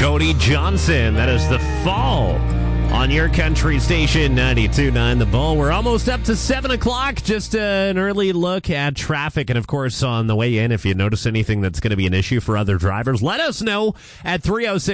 Cody Johnson. That is The Fall on your country station, 92.9 The Bull. We're almost up to 7 o'clock. Just an early look at traffic. And, of course, on the way in, if you notice anything that's going to be an issue for other drivers, let us know at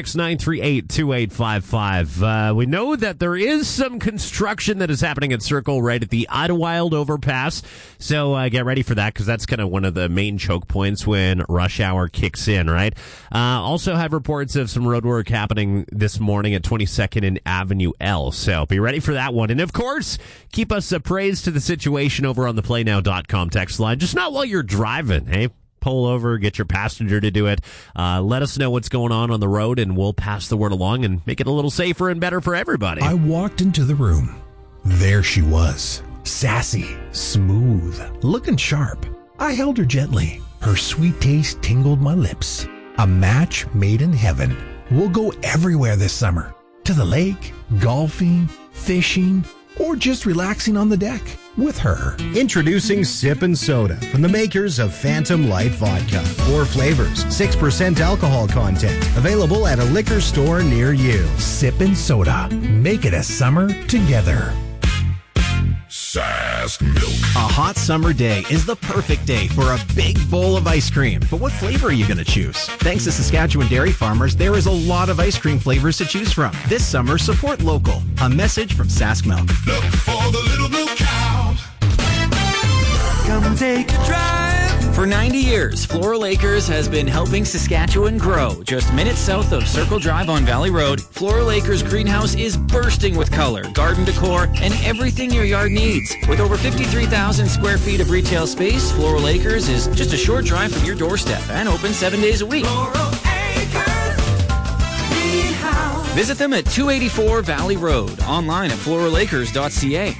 306-938-2855. We know that there is some construction that is happening at Circle right at the Idlewild overpass. So get ready for that, because that's kind of one of the main choke points when rush hour kicks in, right? Also have reports of some road work happening this morning at 22nd and Avenue L. So be ready for that one. And of course, keep us appraised to the situation over on the playnow.com text line. Just not while you're driving, hey? Pull over, get your passenger to do it. Let us know what's going on the road, and we'll pass the word along and make it a little safer and better for everybody. I walked into the room. There she was. Sassy, smooth, looking sharp. I held her gently. Her sweet taste tingled my lips. A match made in heaven. We'll go everywhere this summer. To the lake, golfing, fishing, or just relaxing on the deck with her. Introducing Sip and Soda from the makers of Phantom Light Vodka. 4 flavors, 6% alcohol content. Available at a liquor store near you. Sip and Soda. Make it a summer together. Sask Milk. A hot summer day is the perfect day for a big bowl of ice cream. But what flavor are you going to choose? Thanks to Saskatchewan dairy farmers, there is a lot of ice cream flavors to choose from. This summer, support local. A message from Sask Milk. Look for the little milk cow. Come take a drive. For 90 years, Floral Acres has been helping Saskatchewan grow. Just minutes south of Circle Drive on Valley Road, Floral Acres greenhouse is bursting with color, garden decor, and everything your yard needs. With over 53,000 square feet of retail space, Floral Acres is just a short drive from your doorstep and open 7 days a week. Floral Acres Greenhouse. Visit them at 284 Valley Road, online at floralacres.ca.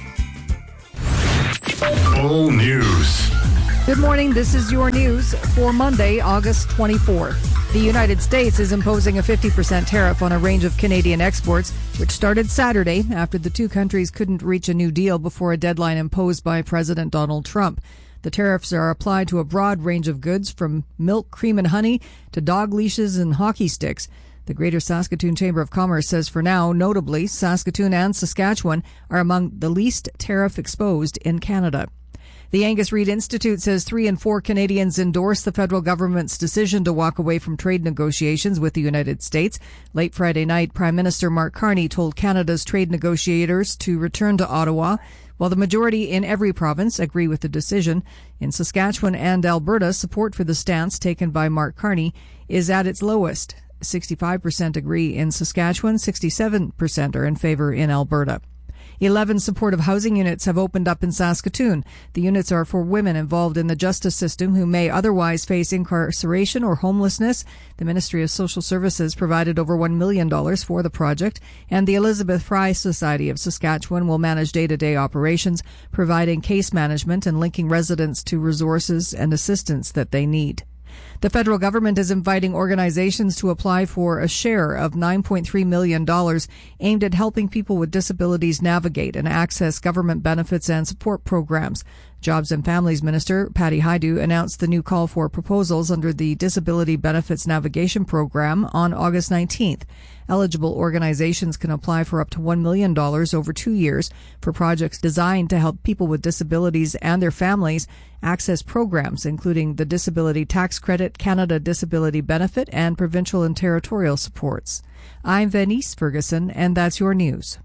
Bull News. Good morning. This is your news for Monday, August 24th. The United States is imposing a 50% tariff on a range of Canadian exports, which started Saturday after the two countries couldn't reach a new deal before a deadline imposed by President Donald Trump. The tariffs are applied to a broad range of goods, from milk, cream, and honey to dog leashes and hockey sticks. The Greater Saskatoon Chamber of Commerce says for now, notably, Saskatoon and Saskatchewan are among the least tariff exposed in Canada. The Angus Reid Institute says 3 in 4 Canadians endorse the federal government's decision to walk away from trade negotiations with the United States. Late Friday night, Prime Minister Mark Carney told Canada's trade negotiators to return to Ottawa, while the majority in every province agree with the decision. In Saskatchewan and Alberta, support for the stance taken by Mark Carney is at its lowest. 65% agree in Saskatchewan, 67% are in favor in Alberta. 11 supportive housing units have opened up in Saskatoon. The units are for women involved in the justice system who may otherwise face incarceration or homelessness. The Ministry of Social Services provided over $1 million for the project, and the Elizabeth Fry Society of Saskatchewan will manage day-to-day operations, providing case management and linking residents to resources and assistance that they need. The federal government is inviting organizations to apply for a share of $9.3 million aimed at helping people with disabilities navigate and access government benefits and support programs. Jobs and Families Minister Patty Hajdu announced the new call for proposals under the Disability Benefits Navigation Program on August 19th. Eligible organizations can apply for up to $1 million over 2 years for projects designed to help people with disabilities and their families access programs, including the Disability Tax Credit, Canada Disability Benefit, and provincial and territorial supports. I'm Venice Ferguson, and that's your news.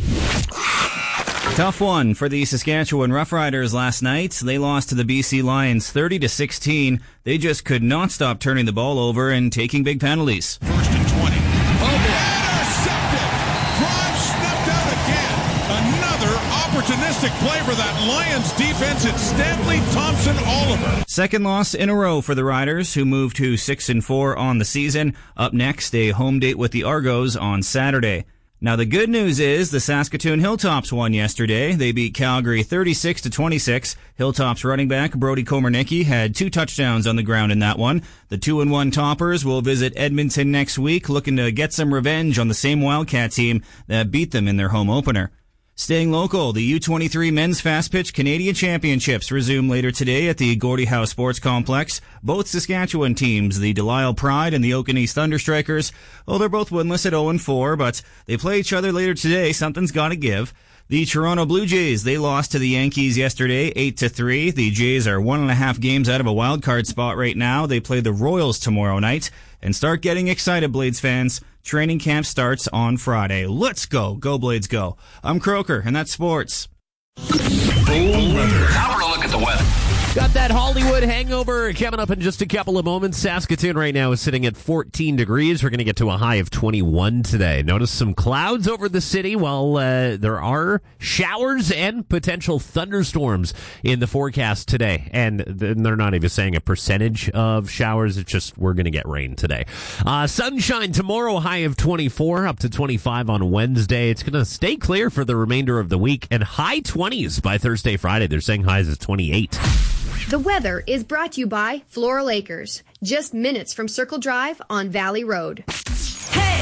Tough one for the Saskatchewan Roughriders last night. They lost to the BC Lions 30-16. They just could not stop turning the ball over and taking big penalties. First and 20. Intercepted. Drive snipped out again. Another opportunistic play for that Lions defense. It's Stanley Thompson Oliver. Second loss in a row for the Riders, who moved to 6-4 on the season. Up next, a home date with the Argos on Saturday. Now, the good news is the Saskatoon Hilltops won yesterday. They beat Calgary 36-26. Hilltops running back Brody Komarnicki had 2 touchdowns on the ground in that one. The 2-1 Toppers will visit Edmonton next week, looking to get some revenge on the same Wildcat team that beat them in their home opener. Staying local, the U23 Men's Fast Pitch Canadian Championships resume later today at the Gordie Howe Sports Complex. Both Saskatchewan teams, the Delisle Pride and the Okanese Thunderstrikers, they're both winless at 0-4, but they play each other later today. Something's got to give. The Toronto Blue Jays, they lost to the Yankees yesterday, 8-3. The Jays are 1.5 games out of a wild card spot right now. They play the Royals tomorrow night. And start getting excited, Blades fans. Training camp starts on Friday. Let's go. Go Blades go. I'm Croker, and that's sports. Now we're going to look at the weather. Got that Hollywood hangover coming up in just a couple of moments. Saskatoon right now is sitting at 14 degrees. We're going to get to a high of 21 today. Notice some clouds over the city while there are showers and potential thunderstorms in the forecast today. And they're not even saying a percentage of showers. It's just we're going to get rain today. Sunshine tomorrow, high of 24, up to 25 on Wednesday. It's going to stay clear for the remainder of the week and high 20s by Thursday, Friday. They're saying highs is 28. The weather is brought to you by Floral Acres, just minutes from Circle Drive on Valley Road.